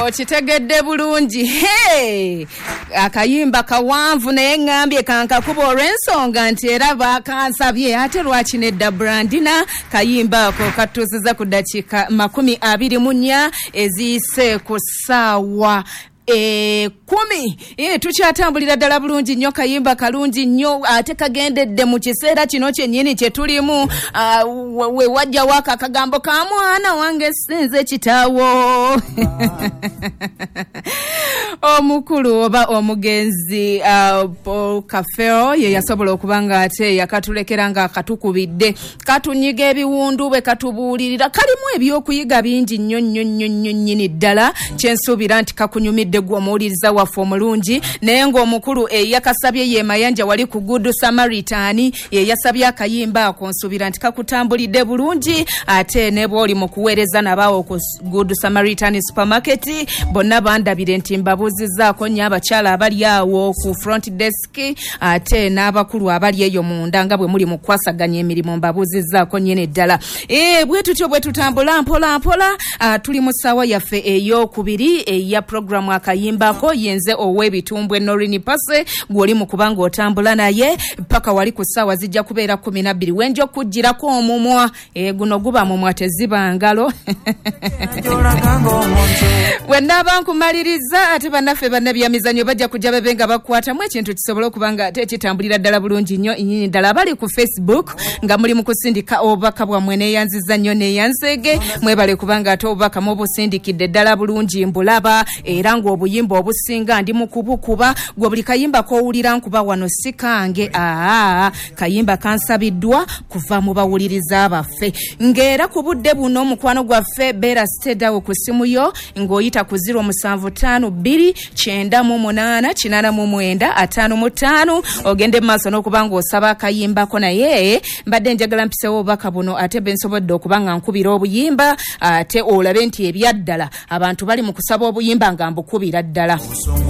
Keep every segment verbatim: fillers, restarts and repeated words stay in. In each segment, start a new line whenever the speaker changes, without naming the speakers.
okitegedde bulungi. Hey, akayimba kawanvu naye ngambye kankakuba olw'ensonga nti era bakansabye ate lwaki nedda Brandina kayimba ako katuusiza ku dakiika makumi abiri mu nnya eziyise ku ssaawa E kumi e tukyatambulira ddala bulungi nnyo kayimba kalungi nnyo ate kagendedde mu kiseera kino kyennyini kye tulimu uh, we wajja waka akagambo ka mwana wange sinze kitaawo omukulu oba omugenzi uh, Paul Kafeo ye yasobola okubanga ate yakatulekera nga akatukubidde katunyiga ebiwundu bwe katubuulirira kalimu ebyokuyiga bingi nnyo nnyo nnyo nnyo nnyini ddala kyensuubira nti kakunyumidde gwa muwuliriza waffe omulungi naye ng'omukulu eyakasabye ye Mayanja wali ku Good Samaritan ye yasabye akayimba akonsubira nti kakutambulidde bulungi ate ne bw'oli mu kuweereza nabaawo ku Good Samaritan supermarket bonna bandabire nti mbabuuzizzaako nnyo abakyala abali awo ku front desk ate n'abakulu abali eyo munda nga bwe muli mu kwasaganya emirimu mbabuuzizzaako nnyene ddala e bwe tutyo bwe tutambula mpola mpola tuli mu ssaawa yaffe ey'okubiri eya programu akayimbako yenze ow'ebitumbwe Norini Pase gwoli mu kubanga otambula naye paka wali ku ssaawa zijja kubeera kumi na bbiri wenjo kujjirako omumwa e guno guba mumwa teziba ngalo wenaba nkumaliriza ate bannaffe bannabyamizanyo bajja kujja bebenga bakwatamu ekintu kisobola okubanga ate kitambulira ddala bulungi nnyo nnyini ddala bali ku Facebook nga muli mu kusindika obubaka bwammwe neeyanziza nnyo neeyanzeege mwebale kubanga ate obubaka mu busindikidde ddala bulungi mbulaba era ng'obuyimba obusinga ndi mu kubukuba gwe buli kayimba k'owulira nkuba wano si kange aa kayimba kansabiddwa kuva mu bawuliriza baffe ng'era ku budde buno omukwano gwaffe beera sitedawo ku simu yo ng'oyita ku ziro musanvu ttaano bbiri kyenda mu munaana kinaana mu mwenda ataano mu ttaano ogende mu maaso n'okuba ng'osaba akayimbako naye mbadde njagala mpisewo obubaka buno ate be nsobodde okuba nga nkubira obuyimba ate olabe nti ebyaddala abantu bali mu kusaba obuyimba nga mbukubira ddala.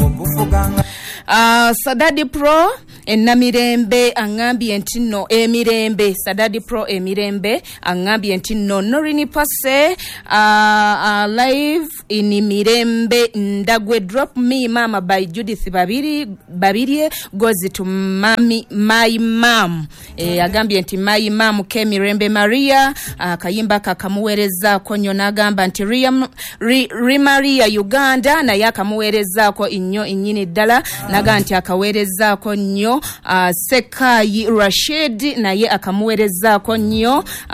Uh, Sadadi Pro enamirembe angambye nti nno emirembe Sadadi Pro emirembe angambye nti nno Norini Pase uh, uh, live in mirembe ndagwe drop me mama by Judith babiri babiri goes to mami my mom e, agambye nti my mom ke mirembe Maria uh, kayimba kakamuwereza konyo nagamba nti Ria ri, ri Maria Uganda na yakamuwereza ko innyo innyini ddala naga nti akawereza ko nnyo uh, Sekayi Rashid naye akamuwereza ko nnyo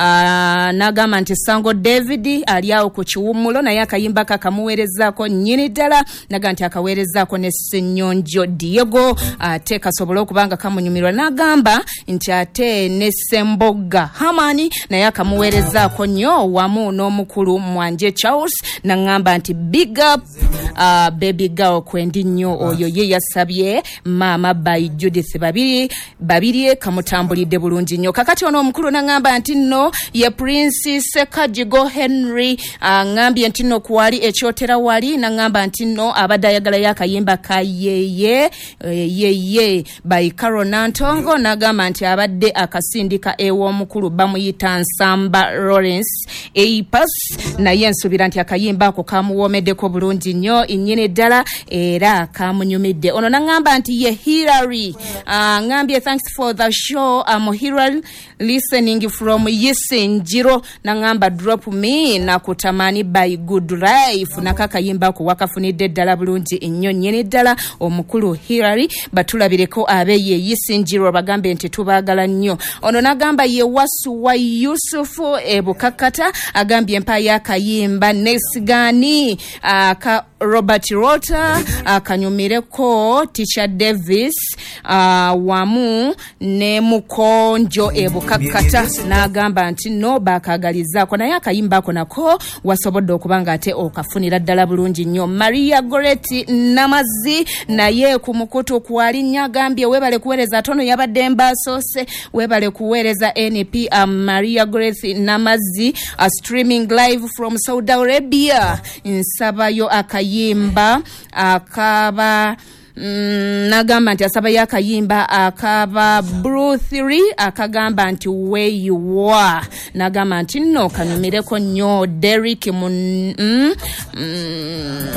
uh, nagamba nti Sango David ali awo ku kiwumulo naye akayimba kakamuwereza ko nnyini ddala naga nti akawereza ko ne Senyonjo Diego ate uh, kasobola okubanga kamunyumirwa nagamba nti ate ne Semboga Hamani naye akamuwereza ko nnyo wamu n'omukulu Mwanje Charles nangamba nti big up uh, baby girl kwendi nnyo oyo ye yasabye mama by Judith babiri babiri kamutambulidde bulungi nnyo kakati ono omukulu nangamba nti nno ye Prince Sekajigo Henry uh, ngambye nti nno kwali ekyotera wali nangamba nti nno abadayagala yakayimba kayeye yeye by Carol Nantongo nagamba nti abadde akasindika ewo omukulu bamuyita Nsamba Lawrence Eipas naye nsubira nti akayimba ako kamuwomeddeko bulungi nnyo innyini ddala era kamunyumidde ono nangamba nti ye Hillary uh, ngambye thanks for the show I'm Hillary listening from Yisinjiro nangamba drop me na kutamani by Good Life nakakayimba ko wakafunidde ddala bulungi ennyo nnyini ddala omukulu Hillary batulabireko abeye Yisinjiro bagambe nti tubaagala nnyo ono nagamba ye Wasu wa Yusufu ebukakata agambye mpa yakayimba nesigani aka uh, Robert Rota akanyumireko Teacher Davis uh, wamu ne Mukonjo ebukakata nagamba nti no bakagalizako naye akayimba ko nako wasobodde okubanga ate okafunira ddala bulungi nnyo Maria Goreti Namazi naye ku mukutu kwali nyagambye webale kuwereza tono yabadde mbasose webale kuwereza N P um, Maria Goreti Namazi uh, streaming live from Saudi Arabia nsabayo akayimba akaba mm, nagamba nti asaba yakayimba akaba Blue three akagamba nti where you are. Nagamba nti no kanyumireko nnyo Derrick mun mm, mm.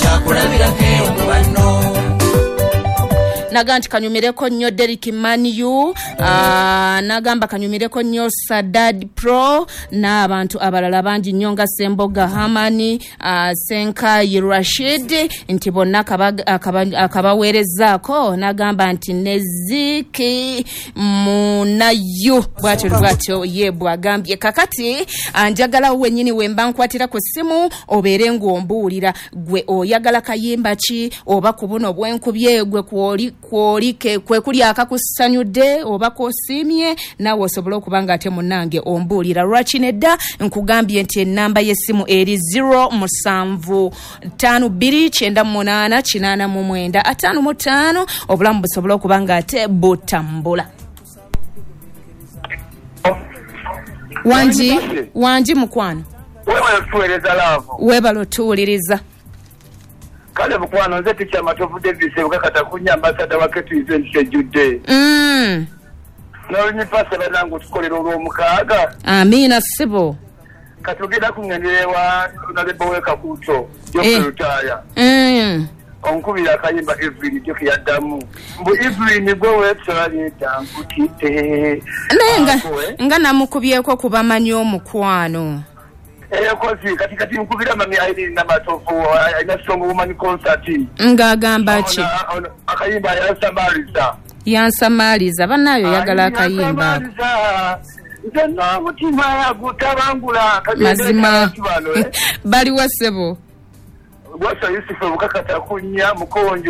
Naganti kanyumireko nnyo Derrick Manu, uh, nagamba kanyumireko nnyo Sadad Pro na abantu abalala bangi nnyo nga Semboga Hamani, uh, Senka Rashid nti bonna akabaweerezaako. Nagamba nti Neziki Munayu bwatyo bwatyo ye bwagambye. Kakati anjagala wenyini wemba nkwatira ku simu obeere ng'ombuulira gwe oyagala kayimba ki oba ku buno bwenkubye gwe kwoli kwolike kwe kuli akakusanyude oba kosimye nawe osobola okubanga ate munange ombuulira. Lwakinedda nkugambye nti ennamba y'essimu eri zero musanvu ttaano bbiri kyenda munaana kinaana mu mwenda ataano mu ttaano. Obulamu busobola okubanga ate butambula. Wanji wanji mukwano webala otuwuliriza.
Kale bukwano nze ticha matofu Davis bukakata kunya ambassador wa ketu event ejudde.
Mm.
No ni pasa banangu tukolera olw'omukaaga.
Amina sibo.
Katugenda kungenderewa nalebowe kakuto yo rutaya.
Mm.
Onkubira akayimba Evelyn cyo kiyaddamu. Mbu Evelyn gwe wetwali tankutite.
Nenga nga namukubyeko kubamanyi omukwano.
Eh kozi kati kati nkubira mami aidi na matofu ina song woman concert.
Ngagamba ki?
Akayimba ya Samariza.
Yansamaliza banayo yagala akayimba.
Nzena mutima ya gutabangula
mazima bali wasebo.
Gwasa Yusufu bukakata kunya mukonje.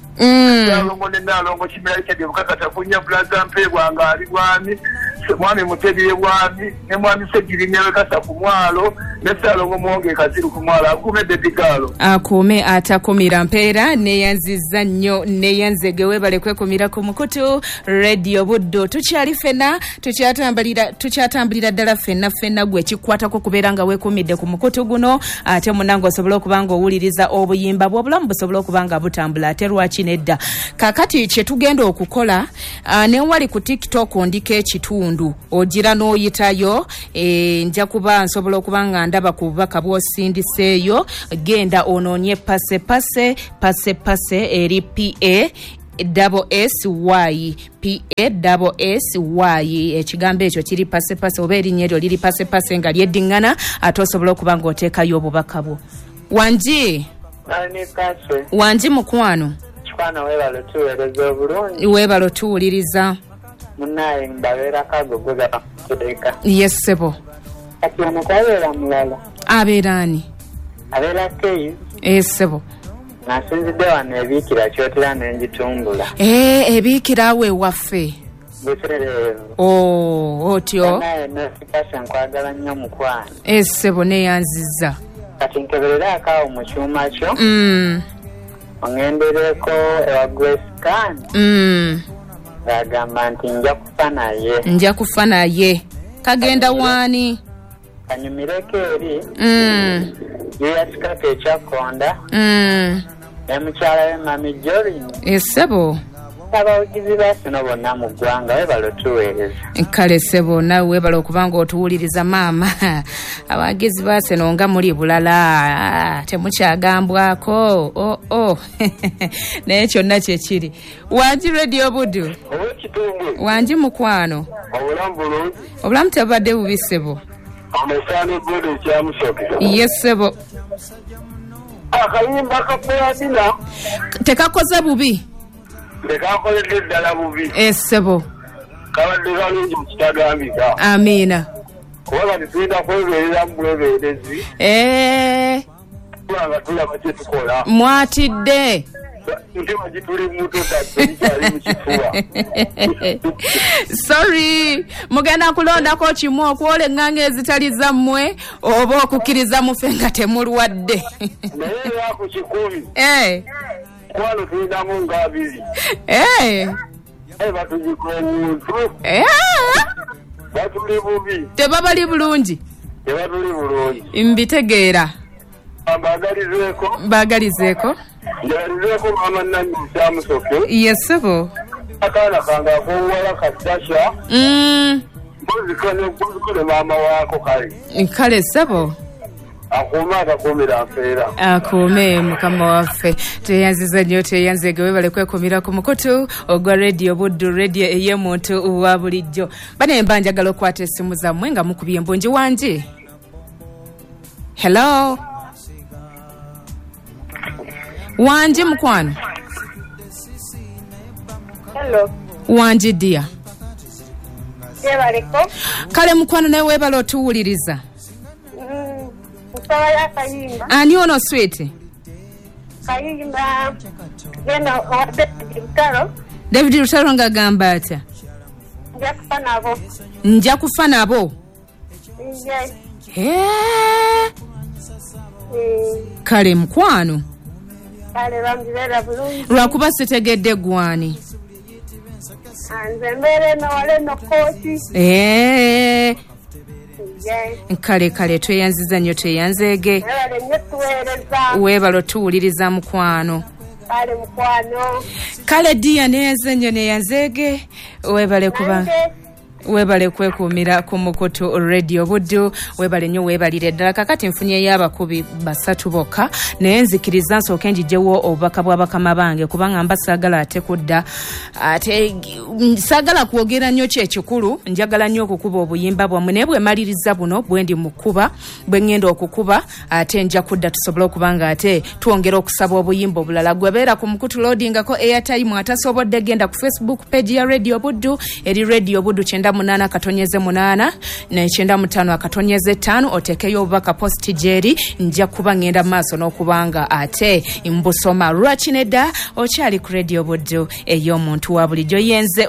Mm.
Yalongo ne nalongo kimera kye bukakata kunya blaza mpegwa ngali gwami. Mwami mutebiye bwami ne mwami segiri nyewe kasa ku mwalo ne salongo mwonge kaziru ku mwalo akume bebigalo
akume atakumira mpeera neyanziza nnyo neyanzegewe bale kwekumira ku mukutu radio buddo. Tukyali fena tukyatambulira tukyatambulira ddala fena fena gwe kikwatako kubeera nga weekumidde ku mukutu guno ate munango osobola okubanga owuliriza obuyimba bw'obulamu busobola okubanga butambula ate lwaki nedda. Kakati kye tugenda okukola uh, ne wali ku TikTok ndika ekitundu ogira n'oyitayo e, nja kuba nsobola okubanga ndaba ku bubaka bw'osindiseeyo genda onoonye pase pase pase pase eri P A double S Y P A double S Y ekigambo ekyo kiri pase pase oba erinnya eryo liri pase pase nga lyeddiŋŋana ate osobola okubanga oteekayo obubaka bwo. Wanji
nani pase
wanji mukwano
kifana webalo tuweereza obulungi
webalo tuwuliriza
munaye mbabera kagogoza kudeka.
Yes sebo.
Ati omukwabera mulala.
Aberani.
Abera keyi.
Eh sebo.
Nasinzidde wano ebiikira kyotera n'engitumbula.
Eh ebiikira we waffe.
Buserere.
Oh otyo.
Naye nasipasa nkwagala nnyo mukwano.
Eh sebo neyanziza.
Kati nkeberera akawo mu kyuma kyo.
Mm.
Ongendereko ewa Grace Khan.
Mm.
Agamba nti nja kufa naye.
Nja kufa naye. Kagenda wani?
Kanyumireko eri.
Mm.
Yeyasikako ekyakonda.
Mm.
Ne mukyala we Mami Jorin.
Esebo.
Abawagizi baasino bonna mu ggwanga webalo tuweereza.
Kale sebo nawe webala okubanga otuwuliriza maama. Abawagizi baasino nga muli bulala temukyagambwako. Oh oh. Naye kyonna kye kiri. Wanji radio buddu.
Ow'ekitundu.
Wanji mukwano.
Obulamu bulungi.
Obulamu tebadde bubi sebo.
Amesaani buddu ekyamusoke.
Yes sebo.
Akayimba kapeadina.
Tekakoze bubi.
Tekakoledde ddala bubi.
Eh sebo.
Kabadde kalungi mu kitagambika.
Amina.
Kuba nituyita kwebeerera mu bwebeerezi.
Eh.
Nga tulaba kye tukola.
Mwatidde.
Mutima gituli muto tadde kyali mu kifuba.
Sorry. Mugenda kulondako kimu okwola eŋŋanga ezitali zammwe oba okukkiriza mufe nga temulwadde.
Naye yako kikumi.
Eh.
Kwano tuyinamu nga abiri.
Eh.
Eh batugika omuntu.
Eh.
Batuli bubi.
Tebabali bulungi.
Tebatuli bulungi.
Mbitegeera.
Bagalizeeko.
Bagalizeeko.
Njalireko mama nanyi kyamusoke.
Yes sebo.
Akana kanga kuwala katasha.
Mm.
Buzikane buzikane mama wako kale.
Kale sebo.
Akuma akakumira afera.
Akume mukama waffe. Teyanziza nnyo teyanzege webale kwekumira ku mukutu ogwa radio Buddu radio ey'omuntu uwa bulijjo. Bane embanja galo kwata essimu zammwe nga mukubye embonji wanje. Hello. Wanje mukwano.
Hello.
Wanje dia.
Yebaleko.
Kale mukwano nawe webale otuwuliriza.
Mm. Mutawala Kayimba.
Ani ono sweet?
Kayimba. Genda ode Rutaro.
David Rutaro ngagamba atya?
Nja kufa nabo.
Nja kufa nabo.
Yes.
Eh. Kale mukwano.
Kale bambirera bulungi.
Lwakuba sitegedde gwani.
Anze mbere no wale no kochi.
Eh.
Yes.
Kale kale tweyanziza nnyo tweyanzeege.
Wale nyetuwereza.
Webalo tuwuliriza mukwano.
Kale mukwano.
Kale dia neyanze nnyo neyanzeege. Webale kuba. Webale kwekuumira ku mukutu radio Buddu. Webale nnyo webalire ddala kakati nfunye y'abakubi basatu bokka naye nzikiriza nsooke njijjewo obubaka bw'abakama bange kubanga mba saagala ate kudda ate saagala kwogera nnyo kyekikulu njagala nnyo okukuba obuyimba bwammwe naye bwe maliriza buno bwe ndi mu kkuba bwe ŋŋenda okukuba ate nja kudda tusobole okubanga ate twongera okusaba obuyimba obulala gwe beera ku mukutu loadingako airtime atasobodde genda ku Facebook page ya radio Buddu eri radio Buddu kyenda munana katonyeze munana ne kyenda mutano akatonyeze tano otekeyo obubaka post jeri nja kuba ngenda maaso n'okubanga ate mbusoma lwakinedda okyali ku radio Buddu ey'omuntu wa bulijjo yenze